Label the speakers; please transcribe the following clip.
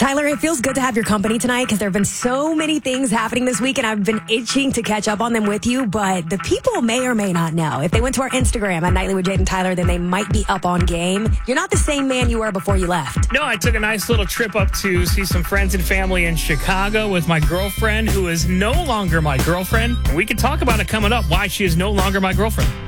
Speaker 1: Tyler, it feels good to have your company tonight because there have been so many things happening this week, and I've been itching to catch up on them with you, but the people may or may not know. If they went to our Instagram at Nightly with Jade and Tyler, then they might be up on game. You're not the same man you were before you left.
Speaker 2: No, I took a nice little trip up to see some friends and family in Chicago with my girlfriend, who is no longer my girlfriend. And we can talk about it coming up, why she is no longer my girlfriend.